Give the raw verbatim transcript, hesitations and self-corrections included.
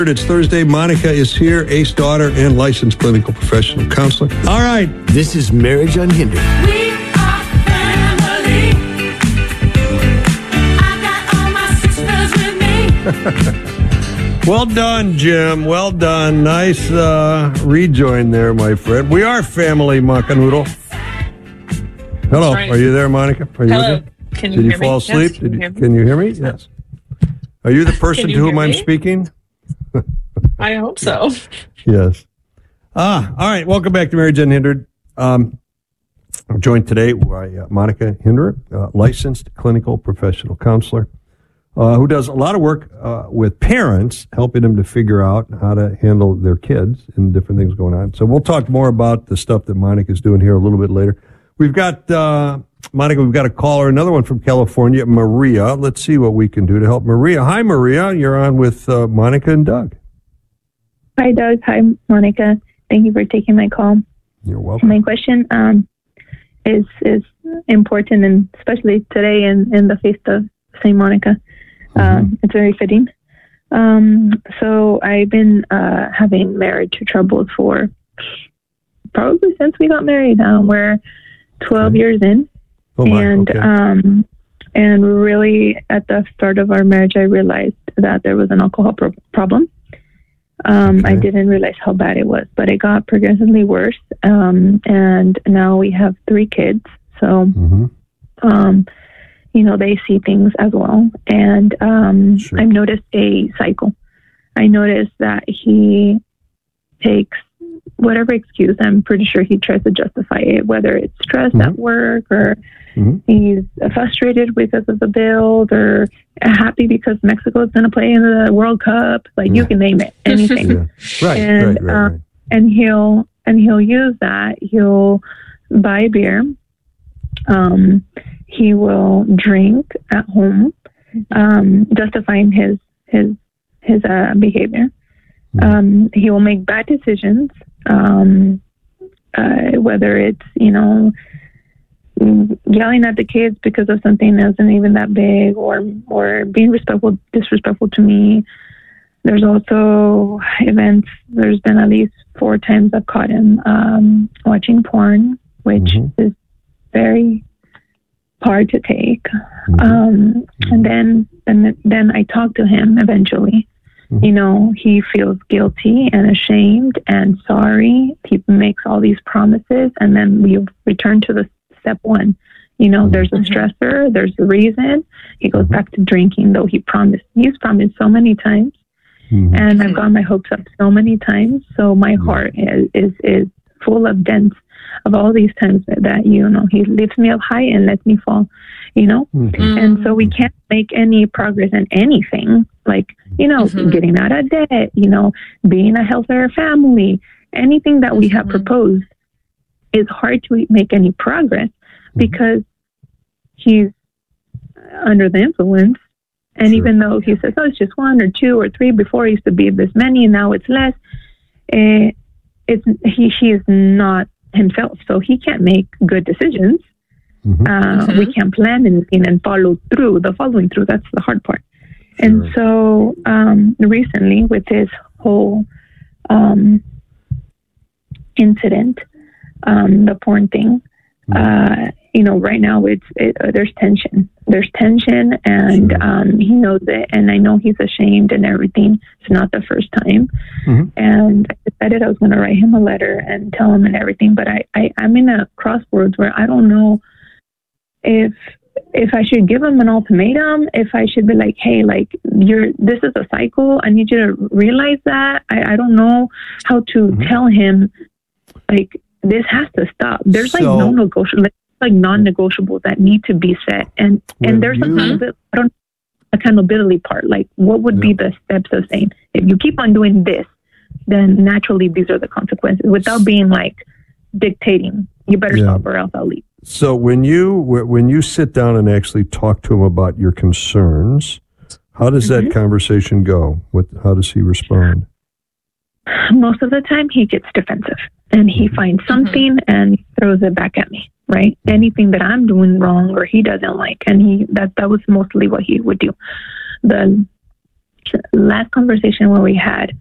It's Thursday. Monica is here, ace daughter and licensed clinical professional counselor. All right. This is Marriage Unhindered. We are family. I got all my sisters with me. Well done, Jim. Well done. Nice uh, rejoin there, my friend. We are family, Macanudo. Hello. Right. Are you there, Monica? Are you Hello. with me? Can you Did you hear fall me? asleep? Yes, Did can, you, you can you hear me? Yes. Are you the person Can to you whom hear I'm me? speaking? I hope so. Yes. Ah, all right. Welcome back to Marriage Unhindered. Um, I'm joined today by uh, Monica Hinderer, uh, licensed clinical professional counselor, uh, who does a lot of work uh, with parents, helping them to figure out how to handle their kids and different things going on. So we'll talk more about the stuff that Monica's doing here a little bit later. We've got, uh, Monica, we've got a caller, another one from California, Maria. Let's see what we can do to help Maria. Hi, Maria. You're on with uh, Monica and Doug. Hi, Doug. Hi, Monica. Thank you for taking my call. You're welcome. My question um, is is important, and especially today in, in the feast of Saint Monica. Mm-hmm. Um, it's very fitting. Um, so I've been uh, having marriage troubles for probably since we got married. Um, we're twelve Okay. years in. Oh, my. and Okay. um, and really at the start of our marriage, I realized that there was an alcohol pro- problem. Um, I Okay. didn't realize how bad it was, but it got progressively worse. Um, and now we have three kids. So, Mm-hmm. um, you know, they see things as well. And um, Sure. I've noticed a cycle. I noticed that he takes whatever excuse, I'm pretty sure he tries to justify it, whether it's stress Mhm. at work or Mhm. he's frustrated because of the bills or happy because Mexico is going to play in the World Cup. Like Yeah. you can name it, anything. Yeah. Right, And, right, right, uh, right. And he'll and he'll use that. He'll buy beer. Um, he will drink at home, um, justifying his his his uh, behavior. Mhm. Um, he will make bad decisions, um, uh, whether it's, you know, yelling at the kids because of something that isn't even that big, or or being respectful, disrespectful to me. There's also events. There's been at least four times I've caught him um, watching porn, which Mhm. is very hard to take. Mhm. Um, and then, and then I talk to him eventually. Mhm. You know, he feels guilty and ashamed and sorry. He makes all these promises, and then we return to the step one. You know, Mhm. there's a stressor, there's a reason. He goes Mhm. back to drinking, though he promised. He's promised so many times, Mhm. and I've got my hopes up so many times. So my heart is is, is full of dents of all these times that, that, you know, he lifts me up high and lets me fall, you know? Mhm. And so we can't make any progress in anything, like, you know, Mhm. getting out of debt, you know, being a healthier family, anything that we have Mhm. proposed is hard to make any progress because he's under the influence. And Sure. even though he says, oh, it's just one or two or three, before it used to be this many and now it's less, uh, it's, he, he is not himself. So he can't make good decisions. Mhm. Uh, Mhm. We can't plan anything and follow through. The following through, that's the hard part. And Sure. so um, recently with this whole um, incident, um, the porn thing, uh, you know, right now it's it, uh, there's tension. There's tension, and Sure. um, he knows it, and I know he's ashamed and everything. It's not the first time, Mhm. and I decided I was going to write him a letter and tell him and everything. But I, I I'm in a crossroads where I don't know if if I should give him an ultimatum, if I should be like, hey, like you're this is a cycle. I need you to realize that. I, I don't know how to Mhm. tell him like this has to stop. There's like So- no negotiable, like non-negotiables that need to be set, and When and there's you- accountability, I don't accountability part. Like, what would Yeah. be the steps of saying if you keep on doing this, then naturally these are the consequences, without being like dictating. You better Yeah. stop or else I'll leave. So when you wh- when you sit down and actually talk to him about your concerns, how does Mm-hmm. that conversation go? What how does he respond? Most of the time he gets defensive and he finds something and throws it back at me, right? Anything that I'm doing wrong or he doesn't like, and he that that was mostly what he would do. The last conversation where we had,